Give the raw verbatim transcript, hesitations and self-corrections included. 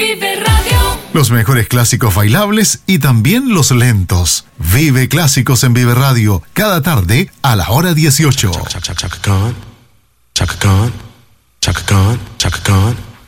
Vive Radio. Los mejores clásicos bailables y también los lentos. Vive Clásicos en Vive Radio, cada tarde a la hora dieciocho. Chaka Khan, Chaka Khan, Chaka Khan, Chaka Khan.